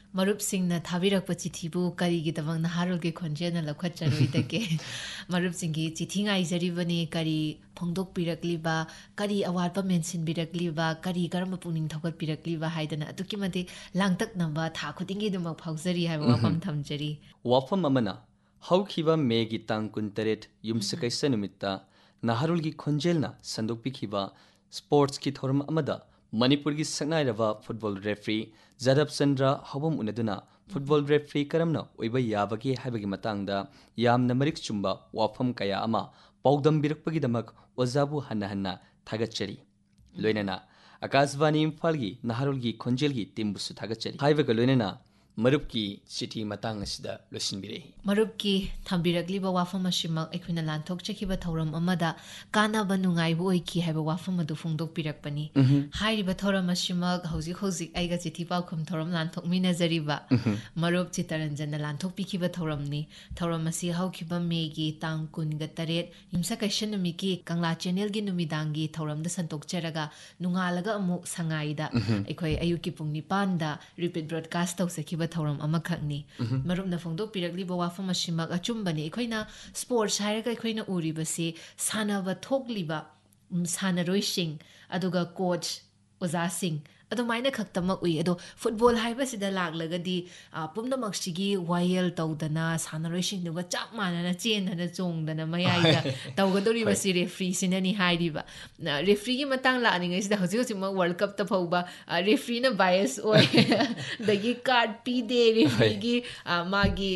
ꯃꯔꯨꯞꯁꯤꯡꯅ ꯊꯥꯕꯤꯔꯛꯄ ꯆꯤꯊꯤꯕꯨ ꯀꯔꯤꯒꯤꯗꯃꯛ ꯅꯍꯥꯔꯣꯜꯒꯤ ꯈꯣꯟꯖꯦꯜꯅ ꯂꯧꯈꯠꯆꯔꯣꯏꯗꯒꯦ ꯃꯔꯨꯞꯁꯤꯡꯒꯤ ꯆꯤꯊꯤ ꯉꯥꯏꯖꯔꯤꯕꯅꯤ ꯀꯔꯤ ꯐꯣꯡꯗꯣꯛꯄꯤꯔꯛꯂꯤꯕ ꯀꯔꯤ ꯑꯋꯥꯠꯄ ꯃꯦꯟꯁꯤꯟꯕꯤꯔꯛꯂꯤꯕ ꯀꯔꯤ ꯀꯔꯝꯕ ꯄꯨꯛꯅꯤꯡ ꯊꯧꯒꯠꯄꯤꯔꯛꯂꯤꯕ ꯍꯥꯏꯗꯅ ꯑꯗꯨꯛꯀꯤ ꯃꯇꯤꯛ ꯂꯥꯡꯇꯛꯅꯕ ꯊꯥ ꯈꯨꯗꯤꯡꯒꯤꯗꯃꯛ ꯐꯥꯎꯖꯔꯤ ꯍꯥꯏꯕ ꯋꯥꯐꯝ ꯊꯝꯖꯔꯤ ꯋꯥꯐꯝ ꯑꯃꯅ ꯍꯧꯈꯤꯕ ꯃꯦꯒꯤ ꯇꯥꯡ 28 ꯌꯨꯝꯁꯀꯩꯁ ꯅꯨꯃꯤꯠꯇ ꯅꯍꯥꯔꯣꯜꯒꯤ ꯈꯣꯟꯖꯦꯜꯅ ꯁꯟꯗꯣꯛꯄꯤꯈꯤꯕ ꯁ꯭ꯄꯣꯔꯠꯁꯀꯤ ꯊꯧꯔꯝ ꯑꯃꯗ ꯃꯅꯤꯄꯨꯔꯒꯤ ꯁꯛꯅꯥꯏꯔꯕ football referee ꯖꯔꯕ Chandra ꯍꯧꯕꯝ ꯎꯅꯗꯨꯅ football referee ꯀꯔꯝꯅ ꯑꯣꯏꯕ ꯌꯥꯕꯒꯦ ꯍꯥꯏꯕꯒꯤ ꯃꯇꯥꯡꯗ ꯌꯥꯝꯅ ꯃꯔꯤꯛ ꯆꯨꯝꯕ ꯋꯥꯐꯝ ꯀꯌꯥ ꯑꯃ ꯄꯥꯎꯗꯝꯕꯤꯔꯛꯄꯒꯤꯗꯃꯛ ꯑꯣꯖꯥꯕꯨ ꯍꯟꯅ ꯍꯟꯅ ꯊꯥꯒꯠꯆꯔꯤ ꯂꯣꯏꯅꯅ ꯑꯀꯥꯁꯕꯥꯅꯤ ꯏꯝꯐꯥꯜꯒꯤ ꯅꯍꯥꯔꯣꯜꯒꯤ ꯈꯣꯟꯖꯦꯜꯒꯤ ꯇꯤꯝꯕꯨꯁꯨ ꯊꯥꯒꯠꯆꯔꯤ ꯍꯥꯏꯕꯒ ꯂꯣꯏꯅꯅ ꯃꯔꯨꯞꯀꯤ ꯆꯤꯊꯤ ꯃꯇꯥꯡ ꯑꯁꯤꯗ ꯂꯣꯏꯁꯤꯟꯕꯤꯔꯛꯏ ꯃꯔꯨꯞꯀꯤ ꯊꯝꯕꯤꯔꯛꯂꯤꯕ ꯋꯥꯐꯝ ꯑꯁꯤꯃꯛ ꯑꯩꯈꯣꯏꯅ ꯂꯥꯟꯊꯣꯛꯆꯈꯤꯕ ꯊꯧꯔꯝ ꯑꯃꯗ ꯀꯥꯟꯅꯕ ꯅꯨꯡꯉꯥꯏꯕ ꯑꯣꯏꯈꯤ ꯍꯥꯏꯕ ꯋꯥꯐꯝ ꯑꯗꯨ ꯐꯣꯡꯗꯣꯛꯄꯤꯔꯛꯄꯅꯤ ꯍꯥꯏꯔꯤꯕ ꯊꯧꯔꯝ ꯑꯁꯤꯃꯛ ꯍꯧꯖꯤꯛ ꯍꯧꯖꯤꯛ ꯑꯩꯒ ꯆꯤꯊꯤ ꯄꯥꯎꯈꯨꯝ ꯊꯧꯔꯝ ꯂꯥꯟꯊꯣꯛꯃꯤꯟꯅꯖꯔꯤꯕ ꯃꯔꯨꯞ ꯆꯤꯇꯔꯟꯖꯟꯅ ꯂꯥꯟꯊꯣꯛꯄꯤꯈꯤꯕ ꯊꯧꯔꯝꯅꯤ ꯊꯧꯔꯝ ꯑꯁꯤ ꯍꯧꯈꯤꯕ ꯃꯦꯒꯤ ꯇꯥꯡ 28 ꯌꯨꯝꯁꯀꯩꯁ ꯅꯨꯃꯤꯠꯀꯤ ꯀꯪꯂꯥ ꯆꯦꯅꯦꯜꯒꯤ ꯅꯨꯃꯤꯗꯥꯡꯒꯤ ꯊꯧꯔꯝꯗ ꯁꯟꯇꯣꯛꯆꯔꯒ ꯅꯣꯡꯉꯥꯜꯂꯒ ꯑꯃꯨꯛ ꯁꯉꯥꯏꯗ ꯑꯩꯈꯣꯏ ꯑꯌꯨꯛꯀꯤ ꯄꯨꯡ 9ꯗ ꯔꯤꯄꯤꯠ ꯕ꯭ꯔꯣꯗꯀꯥꯁ ꯇꯧꯖꯈꯤꯕ ꯊꯧꯔꯝ ꯑꯃꯈꯛꯅꯤ ꯃꯔꯨꯞꯅ ꯐꯣꯡꯗꯣꯛꯄꯤꯔꯛꯂꯤꯕ ꯋꯥꯐꯝ ꯑꯁꯤꯃꯛ ꯑꯆꯨꯝꯕꯅꯤ ꯑꯩꯈꯣꯏꯅ ꯁ꯭ꯄꯣꯔꯠꯁ ꯍꯥꯏꯔꯒ ꯑꯩꯈꯣꯏꯅ ꯎꯔꯤꯕꯁꯤ ꯁꯥꯟꯅꯕ ꯊꯣꯛꯂꯤꯕ ꯁꯥꯟꯅꯔꯣꯏꯁꯤꯡ ꯑꯗꯨꯒ ꯀꯣꯆ ꯑꯣꯖꯥꯁꯤꯡ ꯑꯗꯨꯃꯥꯏꯅ ꯈꯛꯇꯃꯛ ꯎꯏ ꯑꯗꯣ ꯐꯨꯠꯕꯣꯜ ꯍꯥꯏꯕꯁꯤꯗ ꯂꯥꯛꯂꯒꯗꯤ ꯄꯨꯝꯅꯃꯛꯁꯤꯒꯤ ꯋꯥꯌꯦꯜ ꯇꯧꯗꯅ ꯁꯥꯟꯅꯔꯣꯏꯁꯤꯡꯗꯨꯒ ꯆꯞ ꯃꯥꯟꯅꯅ ꯆꯦꯟꯗꯅ ꯆꯣꯡꯗꯅ ꯃꯌꯥꯏꯗ ꯇꯧꯒꯗꯧꯔꯤꯕꯁꯤ ꯔꯦꯐ꯭ꯔꯤꯁꯤꯅꯅꯤ ꯍꯥꯏꯔꯤꯕ ꯔꯦꯐ꯭ꯔꯤꯒꯤ ꯃꯇꯥꯡ ꯂꯥꯛꯅꯤꯡꯉꯩꯁꯤꯗ ꯍꯧꯖꯤꯛ ꯍꯧꯖꯤꯛꯃꯛ ꯋꯥꯔꯜ ꯀꯞꯇ ꯐꯥꯎꯕ ꯔꯦꯐ꯭ꯔꯤꯅ ꯕꯥꯏꯁ ꯑꯣꯏ ꯑꯗꯒꯤ ꯀꯥꯔꯗ ꯄꯤꯗꯦ ꯔꯦꯐ꯭ꯔꯤꯒꯤ ꯃꯥꯒꯤ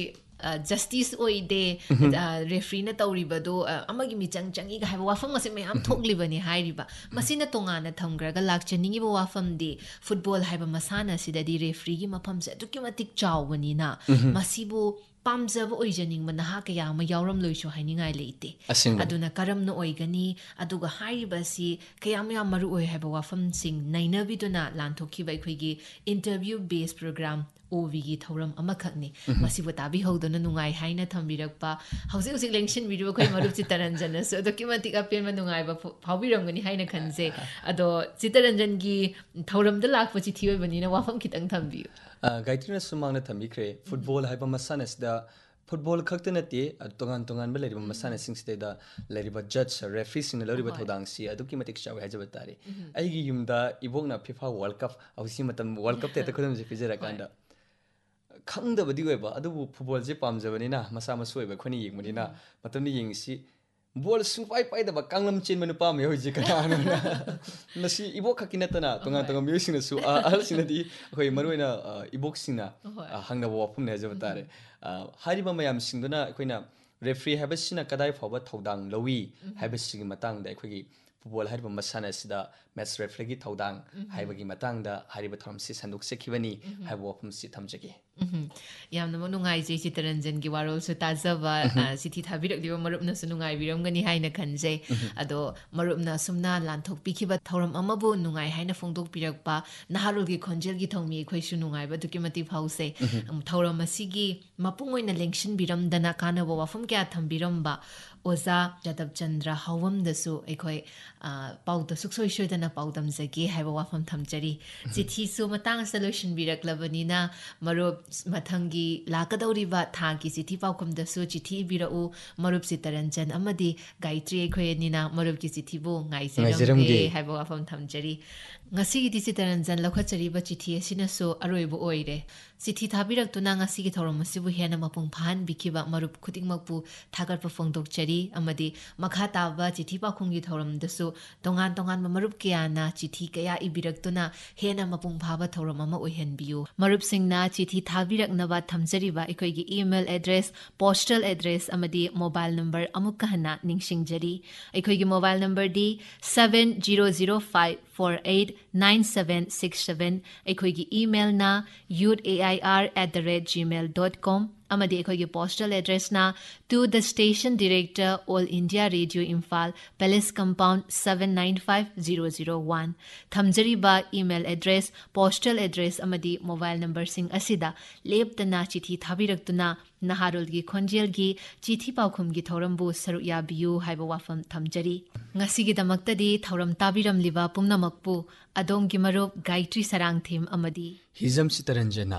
ꯖꯁꯇꯤꯁ ꯑꯣꯏꯗꯦ ꯔꯦꯐ꯭ꯔꯤꯅ ꯇꯧꯔꯤꯕꯗꯣ ꯑꯃꯒꯤ ꯃꯤꯆꯪ ꯆꯪꯏꯒ ꯍꯥꯏꯕ ꯋꯥꯐꯝ ꯑꯁꯦ ꯃꯌꯥꯝ ꯊꯣꯛꯂꯤꯕꯅꯤ ꯍꯥꯏꯔꯤꯕ ꯃꯁꯤꯅ ꯇꯣꯉꯥꯟꯅ ꯊꯝꯈ꯭ꯔꯒ ꯂꯥꯛꯆꯅꯤꯡꯉꯤꯕ ꯋꯥꯐꯝꯗꯤ ꯐꯨꯠꯕꯣꯜ ꯍꯥꯏꯕ ꯃꯁꯥꯟꯅ ꯑꯁꯤꯗꯗꯤ ꯔꯦꯐ꯭ꯔꯤꯒꯤ ꯃꯐꯝꯁꯦ ꯑꯗꯨꯛꯀꯤ ꯃꯇꯤꯛ ꯆꯥꯎꯕꯅꯤꯅ ꯃꯁꯤꯕꯨ ꯄꯥꯝꯖꯕ ꯑꯣꯏꯖꯅꯤꯡꯕ ꯅꯍꯥ ꯀꯌꯥ ꯑꯃ ꯌꯥꯎꯔꯝꯂꯣꯏꯁꯨ ꯍꯥꯏꯅꯤꯡꯉꯥꯏ ꯂꯩꯇꯦ ꯑꯗꯨꯅ ꯀꯔꯝꯅ ꯑꯣꯏꯒꯅꯤ ꯑꯗꯨꯒ ꯍꯥꯏꯔꯤꯕ ꯑꯁꯤ ꯀꯌꯥꯝ ꯌꯥꯝ ꯃꯔꯨ ꯑꯣꯏ ꯍꯥꯏꯕ ꯋꯥꯐꯝꯁꯤꯡ ꯅꯩꯅꯕꯤꯗꯨꯅ ꯂꯥꯟꯊꯣꯛꯈꯤꯕ ꯑꯩꯈꯣꯏꯒꯤ ꯏꯟꯇꯔꯚ꯭ꯌꯨ ꯕꯦꯁ ꯄ꯭ꯔꯣꯒ꯭ꯔꯥꯝ OVꯒꯤ ꯊꯧꯔꯝ ꯑꯃꯈꯛꯅꯤ ꯃꯁꯤꯕꯨ ꯇꯥꯕꯤꯍꯧꯗꯨꯅ ꯅꯨꯡꯉꯥꯏ ꯍꯥꯏꯅ ꯊꯝꯕꯤꯔꯛꯄ ꯍꯧꯖꯤꯛ ꯍꯧꯖꯤꯛ ꯂꯦꯡꯁꯤꯟꯕꯤꯔꯤꯕ ꯑꯩꯈꯣꯏ ꯃꯔꯨꯞ ꯆꯤꯇꯔꯟꯖꯟꯅꯁꯨ ꯑꯗꯨꯛꯀꯤ ꯃꯇꯤꯛ ꯑꯄꯦꯟꯕ ꯅꯨꯡꯉꯥꯏꯕ ꯐꯥꯎꯕꯤꯔꯝꯒꯅꯤ ꯍꯥꯏꯅ ꯈꯟꯖꯩ ꯑꯗꯣ ꯆꯤꯇꯔꯟꯖꯟꯒꯤ ꯊꯧꯔꯝꯗ ꯂꯥꯛꯄ ꯆꯤꯊꯤ ꯑꯣꯏꯕꯅꯤꯅ ꯋꯥꯐꯝ ꯈꯤꯇꯪ ꯊꯝꯕꯤꯌꯨ ꯒꯥꯏꯇ꯭ꯔꯤꯅ ꯁꯨꯃꯥꯡꯅ ꯊꯝꯕꯤꯈ꯭ꯔꯦ ꯐꯨꯠꯕꯣꯜ ꯍꯥꯏꯕ ꯃꯁꯥꯟꯅꯁꯤꯗ ꯐꯨꯠꯕꯣꯜ ꯈꯛꯇ ꯅꯠꯇꯦ ꯇꯣꯉꯥꯟ ꯇꯣꯉꯥꯟꯕ ꯂꯩꯔꯤꯕ ꯃꯁꯥꯟꯅꯁꯤꯡꯁꯤꯗꯩꯗ ꯂꯩꯔꯤꯕ ꯖꯠꯁ ꯔꯦꯐ꯭ꯔꯤꯁꯤꯡꯅ ꯂꯧꯔꯤꯕ ꯊꯧꯗꯥꯡꯁꯤ ꯑꯗꯨꯛꯀꯤ ꯃꯇꯤꯛ ꯆꯥꯎꯏ ꯍꯥꯏꯖꯕ ꯇꯥꯔꯦ ꯑꯩꯒꯤ ꯌꯨꯝꯗ ꯏꯕꯣꯛꯅ ꯐꯤꯐꯥ ꯋꯥꯔꯜ ꯀꯞ ꯍꯧꯖꯤꯛ ꯃꯇꯝ ꯋꯥꯔꯜ ꯀꯞꯇ ꯍꯦꯛꯇ ꯈꯨꯗꯝꯁꯦ ꯄꯤꯖꯔꯀꯥꯟꯗ ꯈꯪꯗꯕꯗꯤ ꯑꯣꯏꯕ ꯑꯗꯨꯕꯨ ꯐꯨꯠꯕꯣꯜꯁꯦ ꯄꯥꯝꯖꯕꯅꯤꯅ ꯃꯁꯥ ꯃꯁꯨ ꯑꯣꯏꯕ ꯑꯩꯈꯣꯏꯅ ꯌꯦꯡꯕꯅꯤꯅ ꯃꯇꯝꯗ ꯌꯦꯡꯉꯤꯁꯤ ꯕꯣꯜ ꯁꯨꯡꯄꯥꯏ ꯄꯥꯏꯗꯕ ꯀꯥꯡꯂꯝ ꯆꯦꯟꯕ ꯅꯨꯄꯥ ꯑꯃ ꯌꯥꯎꯔꯤꯁꯦ ꯀꯅꯥꯅꯣꯅ ꯃꯁꯤ ꯏꯕꯣꯛ ꯈꯛꯀꯤ ꯅꯠꯇꯅ ꯇꯣꯉꯥꯟ ꯇꯣꯉꯥꯟꯕ ꯃꯤꯑꯣꯏꯁꯤꯡꯅꯁꯨ ꯑꯍꯜꯁꯤꯡꯅꯗꯤ ꯑꯩꯈꯣꯏ ꯃꯔꯨꯑꯣꯏꯅ ꯏꯕꯣꯛꯁꯤꯡꯅ ꯍꯪꯅꯕ ꯋꯥꯐꯝꯅꯤ ꯍꯥꯏꯖꯕ ꯇꯥꯔꯦ ꯍꯥꯏꯔꯤꯕ ꯃꯌꯥꯝꯁꯤꯡꯗꯨꯅ ꯑꯩꯈꯣꯏꯅ ꯔꯦꯐ꯭ꯔꯤ ꯍꯥꯏꯕꯁꯤꯅ ꯀꯗꯥꯏ ꯐꯥꯎꯕ ꯊꯧꯗꯥꯡ ꯂꯧꯏ ꯍꯥꯏꯕꯁꯤꯒꯤ ꯃꯇꯥꯡꯗ ꯑꯩꯈꯣꯏꯒꯤ ꯐꯨꯠꯕꯣꯜ ꯍꯥꯏꯔꯤꯕ ꯃꯁꯥꯟꯅ ꯑꯁꯤꯗ ꯃꯦꯠꯆ ꯔꯦꯐ꯭ꯔꯤꯒꯤ ꯊꯧꯗꯥꯡ ꯍꯥꯏꯕꯒꯤ ꯃꯇꯥꯡꯗ ꯍꯥꯏꯔꯤꯕ ꯊꯧꯔꯝꯁꯤ ꯁꯟꯗꯣꯛꯆꯈꯤꯕꯅꯤ ꯍꯥꯏꯕ ꯋꯥꯐꯝꯁꯤ ꯊꯝꯖꯒꯦ ꯌꯥꯝꯅꯃꯛ ꯅꯨꯡꯉꯥꯏꯖꯩ ꯆꯤꯇꯔꯟꯖꯟꯒꯤ ꯋꯥꯔꯣꯜꯁꯨ ꯇꯥꯖꯕ ꯆꯤꯊꯤ ꯊꯥꯕꯤꯔꯛꯂꯤꯕ ꯃꯔꯨꯞꯅꯁꯨ ꯅꯨꯡꯉꯥꯏꯕꯤꯔꯝꯒꯅꯤ ꯍꯥꯏꯅ ꯈꯟꯖꯩ ꯑꯗꯣ ꯃꯔꯨꯞꯅ ꯑꯁꯨꯝꯅ ꯂꯥꯟꯊꯣꯛꯄꯤꯈꯤꯕ ꯊꯧꯔꯝ ꯑꯃꯕꯨ ꯅꯨꯡꯉꯥꯏ ꯍꯥꯏꯅ ꯐꯣꯡꯗꯣꯛꯄꯤꯔꯛꯄ ꯅꯍꯥꯔꯣꯜꯒꯤ ꯈꯣꯟꯖꯦꯜꯒꯤ ꯊꯧꯃꯤ ꯑꯩꯈꯣꯏꯁꯨ ꯅꯨꯡꯉꯥꯏꯕ ꯑꯗꯨꯛꯀꯤ ꯃꯇꯤꯛ ꯐꯥꯎꯖꯩ ꯊꯧꯔꯝ ꯑꯁꯤꯒꯤ ꯃꯄꯨꯡ ꯑꯣꯏꯅ ꯂꯦꯡꯁꯤꯟꯕꯤꯔꯝꯗꯅ ꯀꯥꯟꯅꯕ ꯋꯥꯐꯝ ꯀꯌꯥ ꯊꯝꯕꯤꯔꯝꯕ ꯑꯣꯖꯥ ꯖꯗꯕ ꯆꯟꯗ꯭ꯔ ꯍꯥꯎꯋꯝꯗꯁꯨ ꯑꯩꯈꯣꯏ ꯄꯥꯎꯗ ꯁꯨꯛꯁꯣꯏ ꯁꯣꯏꯗꯅ ꯄꯥꯎꯗꯝꯖꯒꯦ ꯍꯥꯏꯕ ꯋꯥꯐꯝ ꯊꯝꯖꯔꯤ ꯆꯤꯊꯤꯁꯨ ꯃꯇꯥꯡ ꯑꯁꯤꯗ ꯂꯣꯏꯁꯤꯟꯕꯤꯔꯛꯂꯕꯅꯤ나 ꯃꯔꯨꯞ ꯃꯊꯪꯒꯤ ꯂꯥꯛꯀꯗꯧꯔꯤꯕ ꯊꯥꯒꯤ ꯆꯤꯊꯤ ꯄꯥꯎꯈꯨꯝꯗꯁꯨ ꯆꯤꯊꯤ ꯏꯕꯤꯔꯛꯎ ꯃꯔꯨꯞ ꯆꯤꯇꯔꯟꯖꯟ ꯑꯃꯗꯤ ꯒꯥꯏꯇ꯭ꯔꯤ ꯑꯩꯈꯣꯏ ꯑꯅꯤꯅ ꯃꯔꯨꯞꯀꯤ ꯆꯤꯊꯤꯕꯨ ꯉꯥꯏꯖꯔꯝꯒꯦ ꯍꯥꯏꯕ ꯋꯥꯐꯝ ꯊꯝꯖꯔꯤ ꯉꯁꯤꯒꯤꯗꯤ ꯆꯤꯇꯔꯟꯖꯟ ꯂꯧꯈꯠꯆꯔꯤꯕ ꯆꯤꯊꯤ ꯑꯁꯤꯅꯁꯨ ꯑꯔꯣꯏꯕ ꯑꯣꯏꯔꯦ ꯆꯤꯊꯤ ꯊꯥꯕꯤꯔꯛꯇꯨꯅ ꯉꯁꯤꯒꯤ ꯊꯧꯔꯝ ꯑꯁꯤꯕꯨ ꯍꯦꯟꯅ ꯃꯄꯨꯡ ꯐꯥꯍꯟꯕꯤꯈꯤꯕ ꯃꯔꯨꯞ ꯈꯨꯗꯤꯡꯃꯛꯄꯨ ꯊꯥꯒꯠꯄ ꯐꯣꯡꯗꯣꯛꯆꯔꯤ ꯑꯃꯗꯤ ꯃꯈꯥ ꯇꯥꯕ ꯆꯤꯊꯤ ꯄꯥꯎꯈꯨꯝꯒꯤ ꯊꯧꯔꯝꯗꯁꯨ ꯇꯣꯉꯥꯟ ꯇꯣꯉꯥꯟꯕ ꯃꯔꯨꯞ ꯀꯌꯥꯅ ꯆꯤꯊꯤ ꯀꯌꯥ ꯏꯕꯤꯔꯛꯇꯨꯅ ꯍꯦꯟꯅ ꯃꯄꯨꯡ ꯐꯥꯕ ꯊꯧꯔꯝ ꯑꯃ ꯑꯣꯏꯍꯟꯕꯤꯌꯨ ꯃꯔꯨꯞꯁꯤꯡꯅ ꯆꯤꯊꯤ ꯊꯥꯕꯤꯔꯛꯅꯕ ꯊꯝꯖꯔꯤꯕ ꯑꯩꯈꯣꯏꯒꯤ ꯏꯃꯦꯜ ꯑꯦꯗ꯭ꯔꯦꯁ ꯄꯣꯁꯇꯦꯜ ꯑꯦꯗ꯭ꯔꯦꯁ ꯑꯃꯗꯤ ꯃꯣꯕꯥꯏꯜ ꯅꯝꯕꯔ ꯑꯃꯨꯛꯀ ꯍꯟꯅ ꯅꯤꯡꯁꯤꯡꯖꯔꯤ ꯑꯩꯈꯣꯏꯒꯤ ꯃꯣꯕꯥꯏꯜ ꯅꯝꯕꯔꯗꯤ 7005489767 ꯑꯩꯈꯣꯏꯒꯤ ꯏꯃꯦꯜꯅ youthAIR@gmail.com ꯑꯃꯗꯤ ꯑꯩꯈꯣꯏꯒꯤ ꯄꯣꯁꯇꯦꯜ ꯑꯦꯗ꯭ꯔꯦꯁꯅ ꯇꯨ ꯗ station director all India radio Imphal palace compound 795001 ꯊꯝꯖꯔꯤꯕ email address postal address ꯑꯃꯗꯤ ꯃꯣꯕꯥꯏꯜ ꯅꯝꯕꯔꯁꯤꯡ ꯑꯁꯤꯗ ꯂꯦꯞꯇꯅ ꯆꯤꯊꯤ ꯊꯥꯕꯤꯔꯛꯇꯨꯅ ꯅꯍꯥꯔꯣꯜꯒꯤ ꯈꯣꯟꯖꯦꯜꯒꯤ ꯆꯤꯊꯤ ꯄꯥꯎꯈꯨꯝꯒꯤ ꯊꯧꯔꯝꯕꯨ ꯁꯔꯨꯛ ꯌꯥꯕꯤꯌꯨ ꯍꯥꯏꯕ ꯋꯥꯐꯝ ꯊꯝꯖꯔꯤ ꯉꯁꯤꯒꯤꯗꯃꯛꯇꯗꯤ ꯊꯧꯔꯝ ꯇꯥꯕꯤꯔꯝꯂꯤꯕ ꯄꯨꯝꯅꯃꯛꯄꯨ ꯑꯗꯣꯝꯒꯤ ꯃꯔꯨꯞ ꯒꯥꯏꯇ꯭ꯔꯤ ꯁꯔꯥꯡꯊꯦꯝ ꯑꯃꯗꯤ ꯍꯤꯖꯝ ꯆꯤꯇꯔꯟꯖꯟꯅ